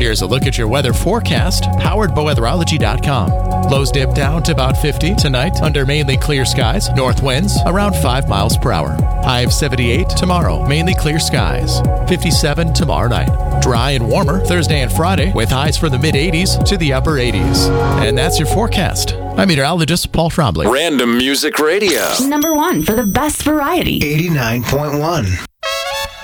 Here's a look at your weather forecast, powered by weatherology.com. Lows dip down to about 50 tonight under mainly clear skies. North winds around 5 miles per hour. High of 78 tomorrow, mainly clear skies. 57 tomorrow night. Dry and warmer Thursday and Friday with highs from the mid-80s to the upper 80s. And that's your forecast. I'm meteorologist Paul Trombley. Random Music Radio. #1 for the best variety. 89.1.